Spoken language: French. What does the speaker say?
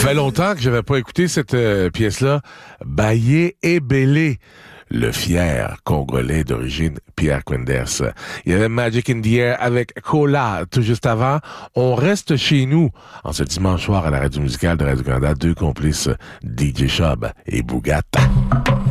fait longtemps que j'avais pas écouté cette pièce-là. Baillé et Bélé, le fier Congolais d'origine Pierre Quenders. Il y avait Magic in the Air avec Cola tout juste avant. On reste chez nous en ce dimanche soir à la radio musicale de Radio-Canada, deux complices, DJ Shub et Bougat.